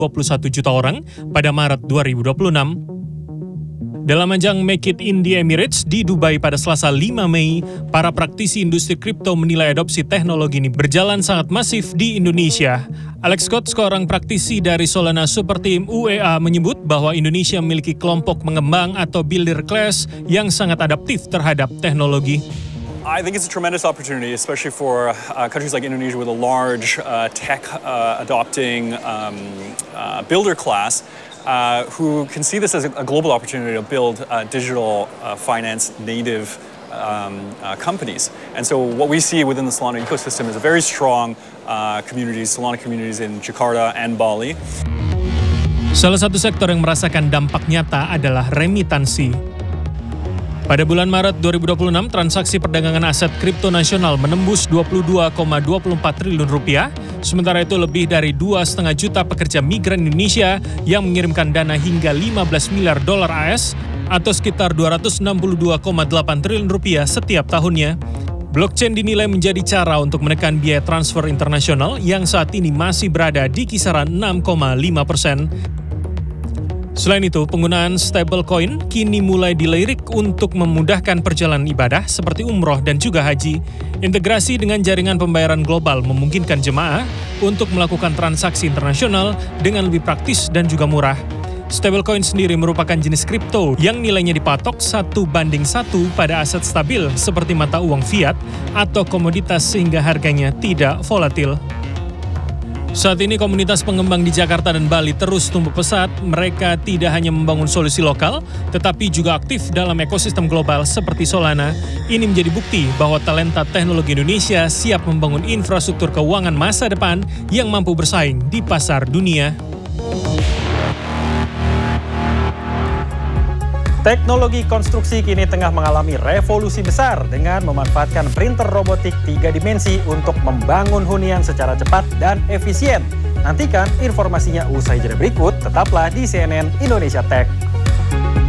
21 juta orang pada Maret 2026. Dalam ajang Make It in the Emirates di Dubai pada Selasa 5 Mei, para praktisi industri kripto menilai adopsi teknologi ini berjalan sangat masif di Indonesia. Alex Scott, seorang praktisi dari Solana Superteam UEA, menyebut bahwa Indonesia memiliki kelompok mengembang atau builder class yang sangat adaptif terhadap teknologi. I think it's a tremendous opportunity, especially for countries like Indonesia with a large tech adopting builder class. Who can see this as a global opportunity to build digital finance native companies. And so what we see within the Solana ecosystem is a very strong Solana communities in Jakarta and Bali. Salah satu sektor yang merasakan dampak nyata adalah remitansi. Pada bulan Maret 2026, transaksi perdagangan aset kripto nasional menembus 22,24 triliun rupiah. Sementara itu lebih dari 2,5 juta pekerja migran Indonesia yang mengirimkan dana hingga 15 miliar dolar AS atau sekitar 262,8 triliun rupiah setiap tahunnya. Blockchain dinilai menjadi cara untuk menekan biaya transfer internasional yang saat ini masih berada di kisaran 6,5%. Selain itu, penggunaan stablecoin kini mulai dilirik untuk memudahkan perjalanan ibadah seperti umroh dan juga haji. Integrasi dengan jaringan pembayaran global memungkinkan jemaah untuk melakukan transaksi internasional dengan lebih praktis dan juga murah. Stablecoin sendiri merupakan jenis kripto yang nilainya dipatok 1:1 pada aset stabil seperti mata uang fiat atau komoditas sehingga harganya tidak volatil. Saat ini komunitas pengembang di Jakarta dan Bali terus tumbuh pesat. Mereka tidak hanya membangun solusi lokal, tetapi juga aktif dalam ekosistem global seperti Solana. Ini menjadi bukti bahwa talenta teknologi Indonesia siap membangun infrastruktur keuangan masa depan yang mampu bersaing di pasar dunia. Teknologi konstruksi kini tengah mengalami revolusi besar dengan memanfaatkan printer robotik 3 dimensi untuk membangun hunian secara cepat dan efisien. Nantikan informasinya usai jeda berikut, tetaplah di CNN Indonesia Tech.